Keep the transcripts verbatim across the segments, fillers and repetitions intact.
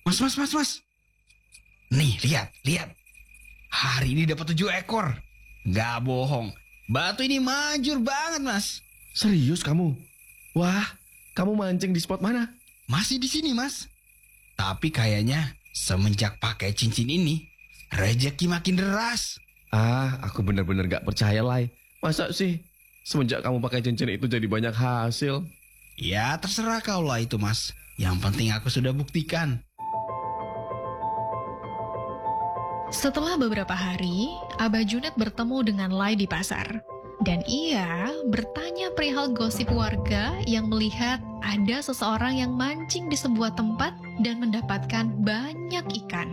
Mas, mas, mas, mas. Nih, lihat, lihat. Hari ini dapat tujuh ekor. Gak bohong. Batu ini manjur banget, mas. Serius kamu? Wah, kamu mancing di spot mana? Masih di sini, mas. Tapi kayaknya semenjak pakai cincin ini, rezeki makin deras. Ah, aku benar-benar gak percaya, Lai. Masa sih semenjak kamu pakai cincin itu jadi banyak hasil? Ya, terserah kau lah itu, mas. Yang penting aku sudah buktikan. Setelah beberapa hari, Abah Junet bertemu dengan Lai di pasar. Dan ia bertanya perihal gosip warga yang melihat ada seseorang yang mancing di sebuah tempat dan mendapatkan banyak ikan.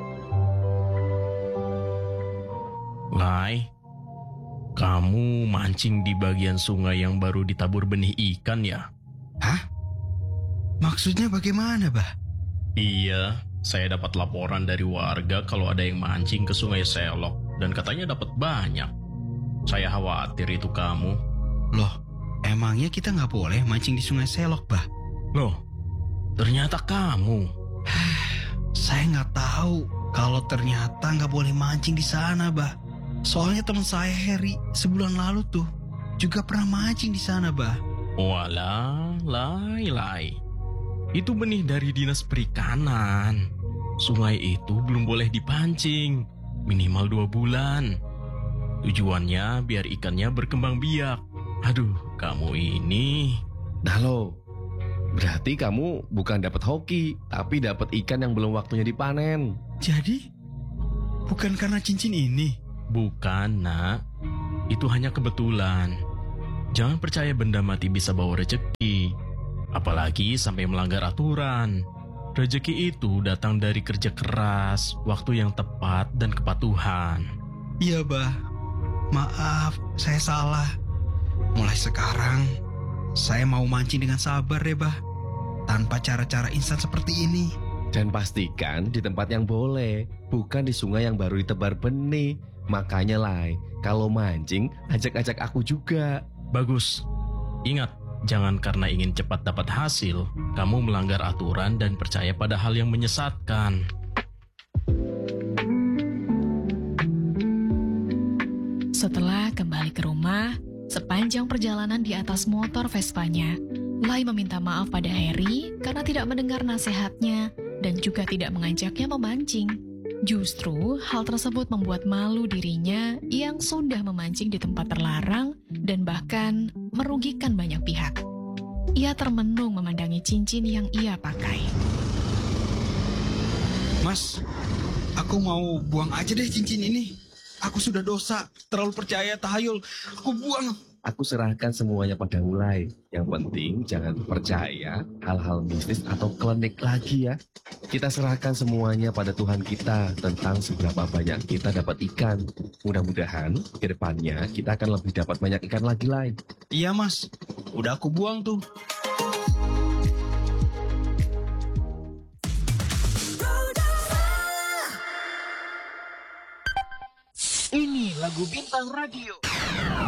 Lai, kamu mancing di bagian sungai yang baru ditabur benih ikan ya? Hah? Maksudnya bagaimana, bah? Iya, saya dapat laporan dari warga kalau ada yang mancing ke sungai Selok dan katanya dapat banyak. Saya khawatir itu kamu. Loh, emangnya kita nggak boleh mancing di sungai Selok, bah? Loh, ternyata kamu. Saya nggak tahu kalau ternyata nggak boleh mancing di sana, bah. Soalnya teman saya Harry sebulan lalu tuh juga pernah mancing di sana, bah. Walah, Lai, Lai. Itu benih dari dinas perikanan. Sungai itu belum boleh dipancing, minimal dua bulan. Tujuannya biar ikannya berkembang biak. Aduh, kamu ini. Nah lo, berarti kamu bukan dapat hoki, tapi dapat ikan yang belum waktunya dipanen. Jadi, bukan karena cincin ini? Bukan, nak. Itu hanya kebetulan. Jangan percaya benda mati bisa bawa rezeki. Apalagi sampai melanggar aturan. Rezeki itu datang dari kerja keras, waktu yang tepat, dan kepatuhan. Iya, bah. Maaf, saya salah. Mulai sekarang, saya mau mancing dengan sabar ya, bah. Tanpa cara-cara instan seperti ini. Dan pastikan di tempat yang boleh, bukan di sungai yang baru ditebar benih. Makanya Lai, kalau mancing, ajak-ajak aku juga. Bagus. Ingat, jangan karena ingin cepat dapat hasil, kamu melanggar aturan dan percaya pada hal yang menyesatkan. Setelah kembali ke rumah, sepanjang perjalanan di atas motor Vespanya, Lai meminta maaf pada Harry karena tidak mendengar nasihatnya dan juga tidak mengajaknya memancing. Justru hal tersebut membuat malu dirinya yang sudah memancing di tempat terlarang dan bahkan merugikan banyak pihak. Ia termenung memandangi cincin yang ia pakai. Mas, aku mau buang aja deh cincin ini. Aku sudah dosa, terlalu percaya tahayul. Aku buang. Aku serahkan semuanya pada Lai. Yang penting jangan percaya hal-hal mistis atau klinik lagi ya. Kita serahkan semuanya pada Tuhan kita tentang seberapa banyak kita dapat ikan. Mudah-mudahan ke depannya kita akan lebih dapat banyak ikan lagi, Lai. Iya, Mas. Udah aku buang tuh. Ini lagu Bintang Radio.